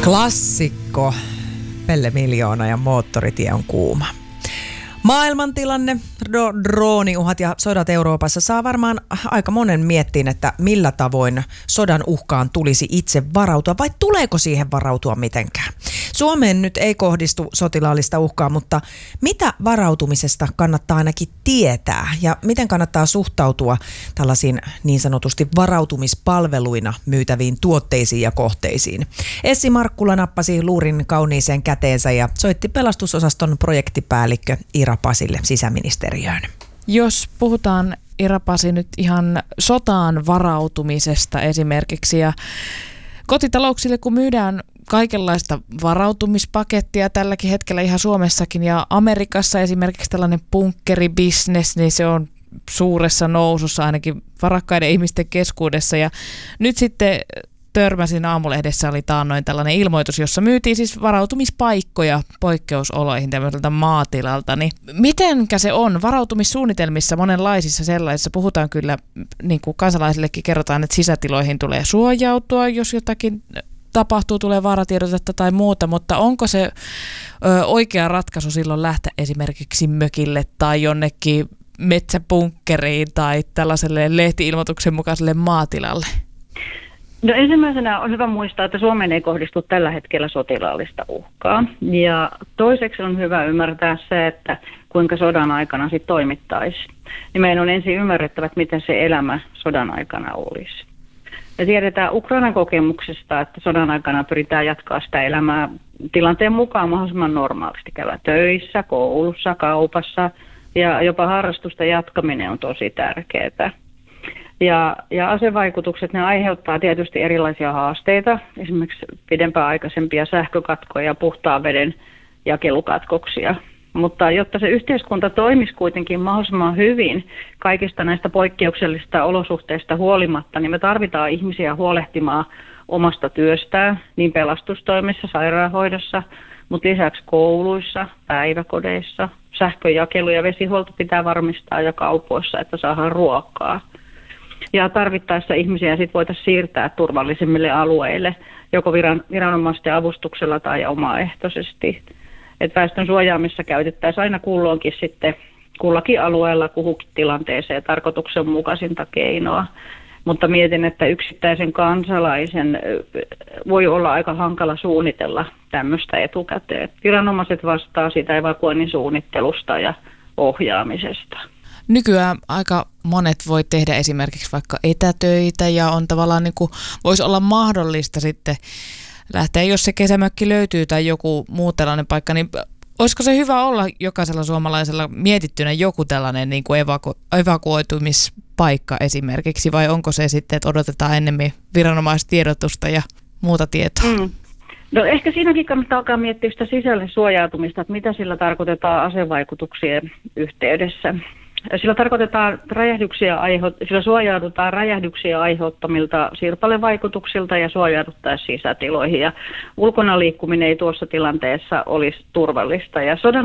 Klassikko. Pelle Miljoona ja Moottoritie on kuuma. Maailmantilanne, drooniuhat ja sodat Euroopassa saa varmaan aika monen miettiin, että millä tavoin sodan uhkaan tulisi itse varautua vai tuleeko siihen varautua mitenkään. Suomeen nyt ei kohdistu sotilaallista uhkaa, mutta mitä varautumisesta kannattaa ainakin tietää ja miten kannattaa suhtautua tällaisiin niin sanotusti varautumispalveluina myytäviin tuotteisiin ja kohteisiin? Essi Markkula nappasi luurin kauniiseen käteensä ja soitti pelastusosaston projektipäällikkö Ira Pasille sisäministeriöön. Jos puhutaan, Ira Pasi, nyt ihan sotaan varautumisesta esimerkiksi ja kotitalouksille, kun myydään kaikenlaista varautumispakettia tälläkin hetkellä ihan Suomessakin ja Amerikassa esimerkiksi tällainen bunkkeribisnes, niin se on suuressa nousussa ainakin varakkaiden ihmisten keskuudessa ja nyt sitten törmäsin aamulehdessä oli taannoin tällainen ilmoitus, jossa myytiin siis varautumispaikkoja poikkeusoloihin tämmöiseltä maatilalta. Niin mitenkä se on? Varautumissuunnitelmissa monenlaisissa sellaisissa puhutaan kyllä, niin kuin kansalaisillekin kerrotaan, että sisätiloihin tulee suojautua, jos jotakin tapahtuu, tulee vaaratiedotetta tai muuta, mutta onko se oikea ratkaisu silloin lähteä esimerkiksi mökille tai jonnekin metsäpunkkeriin tai tällaiselle lehti-ilmoituksen mukaiselle maatilalle? No ensimmäisenä on hyvä muistaa, että Suomeen ei kohdistu tällä hetkellä sotilaallista uhkaa. Ja toiseksi on hyvä ymmärtää se, että kuinka sodan aikana sitten toimittaisiin. Niin meidän on ensin ymmärrettävä, että miten se elämä sodan aikana olisi. Me tiedetään Ukrainan kokemuksesta, että sodan aikana pyritään jatkaa sitä elämää tilanteen mukaan mahdollisimman normaalisti. Käydä töissä, koulussa, kaupassa ja jopa harrastusta jatkaminen on tosi tärkeää. Ja asevaikutukset, ne aiheuttaa tietysti erilaisia haasteita, esimerkiksi pidempääaikaisempia sähkökatkoja ja puhtaan veden jakelukatkoksia. Mutta jotta se yhteiskunta toimisi kuitenkin mahdollisimman hyvin kaikista näistä poikkeuksellisista olosuhteista huolimatta, niin me tarvitaan ihmisiä huolehtimaan omasta työstään, niin pelastustoimissa, sairaanhoidossa, mutta lisäksi kouluissa, päiväkodeissa, sähköjakelu ja vesihuolto pitää varmistaa ja kaupoissa, että saadaan ruokaa. Ja tarvittaessa ihmisiä sitten voitaisiin siirtää turvallisemmille alueille, joko viranomaisten avustuksella tai omaehtoisesti. Et väestön suojaamissa käytettäisiin aina kulloinkin sitten kullakin alueella kuhukin tilanteeseen tarkoituksenmukaisinta keinoa. Mutta mietin, että yksittäisen kansalaisen voi olla aika hankala suunnitella tämmöistä etukäteen. Viranomaiset vastaa siitä evakuoinnin suunnittelusta ja ohjaamisesta. Nykyään aika monet voi tehdä esimerkiksi vaikka etätöitä ja on tavallaan niin kuin, voisi olla mahdollista sitten lähteä, jos se kesämökki löytyy tai joku muu tällainen paikka, niin olisiko se hyvä olla jokaisella suomalaisella mietittynä joku tällainen niin kuin evakuoitumispaikka esimerkiksi vai onko se sitten, että odotetaan ennemmin viranomaistiedotusta ja muuta tietoa? No ehkä siinäkin kannattaa alkaa miettiä sitä sisälle suojautumista, että mitä sillä tarkoitetaan asevaikutuksien yhteydessä. Sillä suojaudutaan räjähdyksiä aiheuttamilta sirpalevaikutuksilta ja suojauduttaisiin sisätiloihin. Ja ulkona liikkuminen ei tuossa tilanteessa olisi turvallista. Ja sodan